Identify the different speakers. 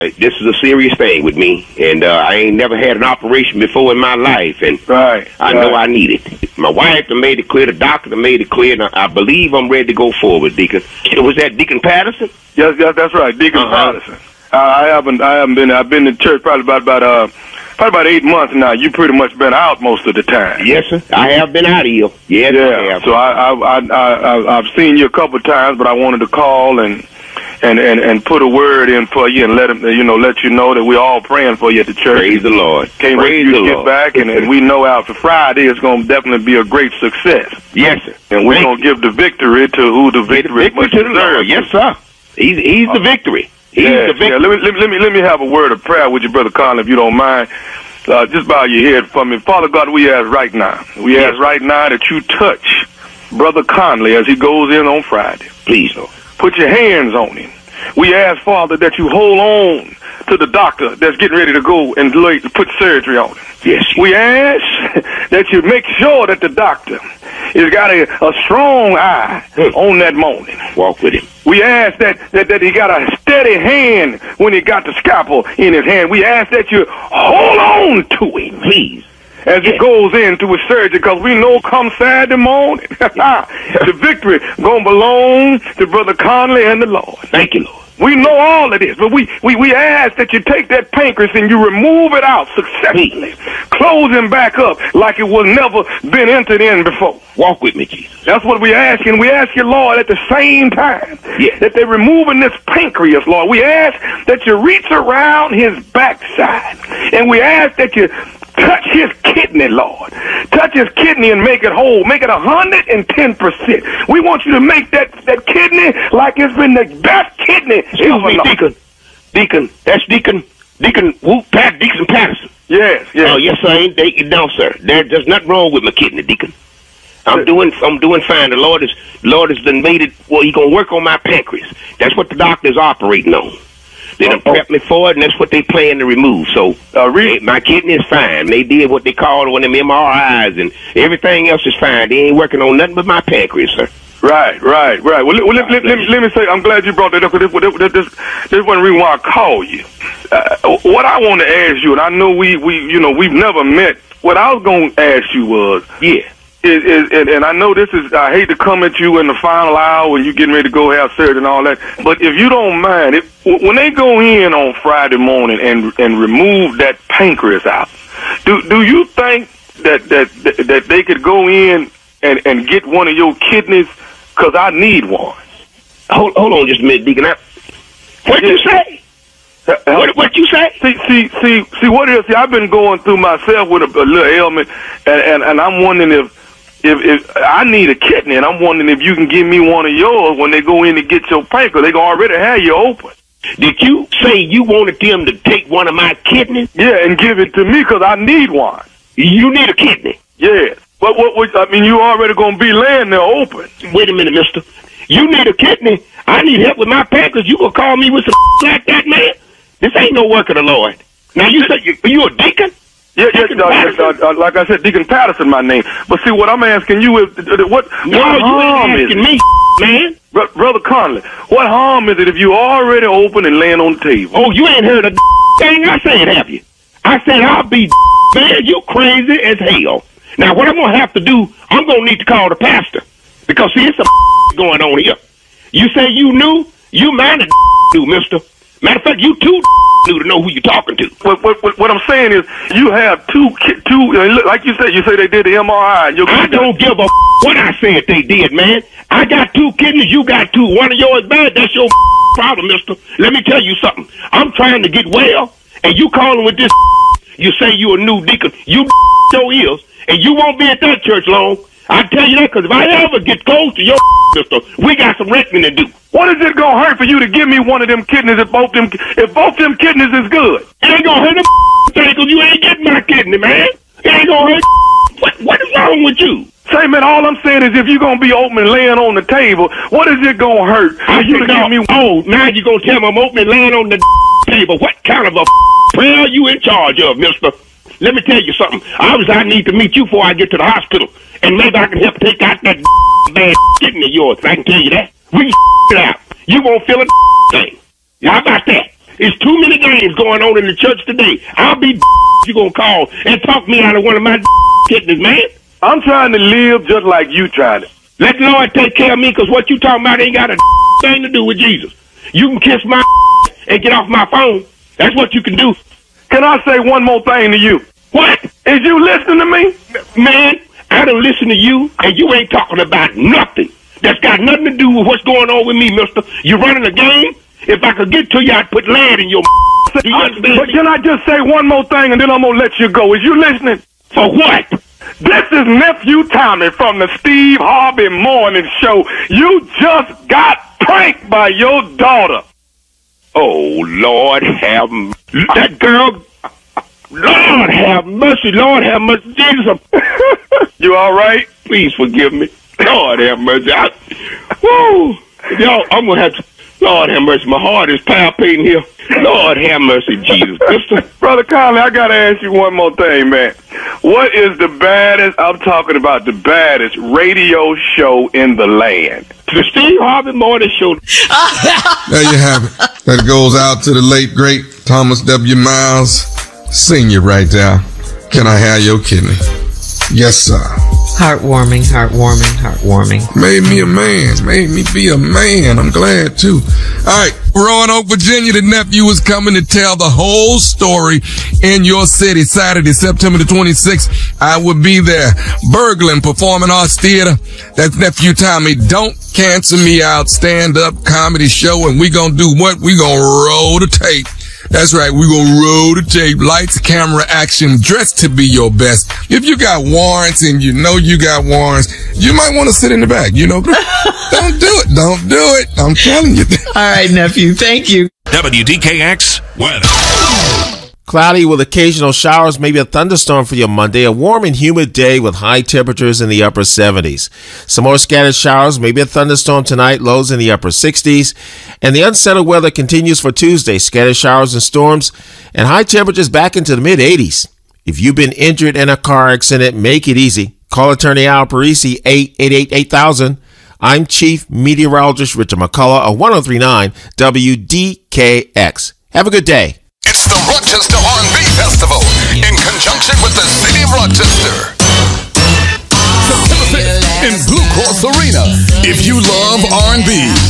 Speaker 1: This is a serious thing with me, and I ain't never had an operation before in my life, and I know I need it. My wife done made it clear, the doctor done made it clear, and I believe I'm ready to go forward, Deacon. Was that Deacon Patterson?
Speaker 2: Yes, that's right, Deacon Patterson. I've been in church probably about 8 months now. You pretty much been out most of the time.
Speaker 1: Yes, sir. I have been out of here. Yes, I have.
Speaker 2: So I've seen you a couple of times, but I wanted to call and put a word in for you and let you know that we're all praying for you at the church.
Speaker 1: Praise the Lord.
Speaker 2: Can't wait for you to get back, and we know after Friday it's going to definitely be a great success.
Speaker 1: Yes, sir.
Speaker 2: And we're going to give the victory to who the victory must deserve.
Speaker 1: Yes, sir. He's the victory. He's the victory.
Speaker 2: Yeah. Let me have a word of prayer with you, Brother Conley, if you don't mind. Just bow your head for me. Father God, we ask right now. We ask right now that you touch Brother Conley as he goes in on Friday.
Speaker 1: Please, Lord.
Speaker 2: Put your hands on him. We ask, Father, that you hold on to the doctor that's getting ready to go and put surgery on him.
Speaker 1: Yes.
Speaker 2: We ask that you make sure that the doctor has got a strong eye on that morning.
Speaker 1: Walk with him.
Speaker 2: We ask that he got a steady hand when he got the scalpel in his hand. We ask that you hold on to him,
Speaker 1: please,
Speaker 2: as he goes into his surgery, because we know come Saturday morning, the victory going to belong to Brother Conley and the Lord.
Speaker 1: Thank you, Lord.
Speaker 2: We know all of this, but we ask that you take that pancreas and you remove it out successfully. Close him back up like it was never been entered in before.
Speaker 1: Walk with me, Jesus.
Speaker 2: That's what we ask, and we ask you, Lord, at the same time that they're removing this pancreas, Lord. We ask that you reach around his backside, and we ask that you touch his kidney, Lord. Touch his kidney and make it whole. Make it 110%. We want you to make that kidney like it's been the best kidney.
Speaker 1: Excuse me, Deacon. That's Deacon Patterson.
Speaker 2: Yes.
Speaker 1: Oh, yes, sir. No, sir. There's nothing wrong with my kidney, Deacon. I'm doing fine. The Lord has done made it. Well, He's gonna work on my pancreas. That's what the doctor's operating on. They done prepped me for it, and that's what they plan to remove. So my kidney is fine. They did what they called one of them MRIs, and everything else is fine. They ain't working on nothing but my pancreas, sir.
Speaker 2: Right. Well, let me say, I'm glad you brought that up, because this one reason why I called you. What I want to ask you, and I know we've never met. What I was going to ask you was, and I know this is, I hate to come at you in the final hour when you're getting ready to go have surgery and all that, but if you don't mind, when they go in on Friday morning and remove that pancreas out, do you think that they could go in and get one of your kidneys? Because I need one.
Speaker 1: Hold on just a minute, Deacon. What'd you say? What'd you say?
Speaker 2: See what it is? See, I've been going through myself with a little ailment, and I'm wondering if I need a kidney, and I'm wondering if you can give me one of yours when they go in to get your pancreas. They already have you open.
Speaker 1: Did you say you wanted them to take one of my kidneys?
Speaker 2: Yeah, and give it to me because I need one.
Speaker 1: You need a kidney?
Speaker 2: Yes. What, I mean, you already going to be laying there open.
Speaker 1: Wait a minute, mister. You need a kidney? I need help with my pancreas. You going to call me with some like that, man? This ain't no work of the Lord. Now, you said you a deacon?
Speaker 2: Yeah, like I said, Deacon Patterson, my name. But see, what I'm asking you is, what harm is it?
Speaker 1: Man.
Speaker 2: Brother Conley, what harm is it if you already open and laying on the table?
Speaker 1: Oh, you ain't heard a thing I said, have you? I said I'll be man, you crazy as hell. Now, what I'm going to have to do, I'm going to need to call the pastor. Because, see, it's some going on here. You say you knew? You might have knew, mister. Matter of fact, you too knew to know who you're talking to.
Speaker 2: What I'm saying is, you have two, like you say they did the MRI.
Speaker 1: I don't give a what I said they did, man. I got two kidneys, you got two. One of yours bad, that's your problem, mister. Let me tell you something. I'm trying to get well, and you calling with this you say you a new deacon. You your ears. And you won't be at that church long. I tell you that, because if I ever get close to your mister, we got some reckoning to do.
Speaker 2: What is it going to hurt for you to give me one of them kidneys if both them kidneys is good?
Speaker 1: It ain't going to hurt them thing, because you ain't getting my kidney, man. It ain't going to hurt. What is wrong with you?
Speaker 2: Say, man, all I'm saying is if you're going to be open and laying on the table, what is it going to hurt for you to give me?
Speaker 1: Oh, now you're going to tell me I'm open and laying on the table. What kind of a prayer are you in charge of, mister? Let me tell you something. Obviously, I need to meet you before I get to the hospital. And maybe I can help take out that bad kidney of yours. I can tell you that. We can it out. You won't feel a thing. How about that? It's too many games going on in the church today. I'll be you gonna call and talk me out of one of my kidneys, man.
Speaker 2: I'm trying to live just like you tried it.
Speaker 1: Let the Lord take care of me, because what you talking about ain't got a thing to do with Jesus. You can kiss my and get off my phone. That's what you can do.
Speaker 2: Can I say one more thing to you?
Speaker 1: What?
Speaker 2: Is you listening to me?
Speaker 1: Man, I don't listen to you, and you ain't talking about nothing. That's got nothing to do with what's going on with me, mister. You running a game? If I could get to you, I'd put lead in your do you understand?
Speaker 2: But can I just say one more thing, and then I'm going to let you go? Is you listening?
Speaker 1: For what?
Speaker 2: This is Nephew Tommy from the Steve Harvey Morning Show. You just got pranked by your daughter.
Speaker 1: Oh, Lord have mercy. That girl, Lord have mercy, Lord have mercy, Jesus.
Speaker 2: You all right?
Speaker 1: Please forgive me. Lord have mercy. Woo. Y'all, I'm going to have to, Lord have mercy, my heart is palpitating here. Lord have mercy, Jesus.
Speaker 2: Brother Conley, I got to ask you one more thing, man. What is the baddest, I'm talking about the baddest radio show in the land?
Speaker 1: The Steve Harvey Morning Show.
Speaker 3: There you have it. That goes out to the late, great Thomas W. Miles, Sr. right there. Can I have your kidney? Yes, sir.
Speaker 4: Heartwarming, heartwarming, heartwarming.
Speaker 3: Made me a man. Made me be a man. I'm glad, too. All right. Roanoke, Virginia, the nephew is coming to tell the whole story in your city. Saturday, September the 26th. I will be there. Berglund Performing Arts Theater. That's Nephew Tommy. Don't cancel me out. Stand-up comedy show. And we gonna do what? We gonna roll the tape. That's right. We're going to roll the tape. Lights, camera, action. Dress to be your best. If you got warrants and you know you got warrants, you might want to sit in the back. You know, don't do it. Don't do it. I'm telling you.
Speaker 4: All right, nephew. Thank you.
Speaker 5: WDKX weather.
Speaker 6: Cloudy with occasional showers, maybe a thunderstorm for your Monday. A warm and humid day with high temperatures in the upper 70s. Some more scattered showers, maybe a thunderstorm tonight, lows in the upper 60s. And the unsettled weather continues for Tuesday. Scattered showers and storms and high temperatures back into the mid 80s. If you've been injured in a car accident, make it easy. Call attorney Al Parisi, 888-8000. I'm Chief Meteorologist Richard McCullough of 1039 WDKX. Have a good day.
Speaker 5: It's the Rochester R&B Festival in conjunction with the City of Rochester. September 5th in Blue Cross Arena. If you love R&B,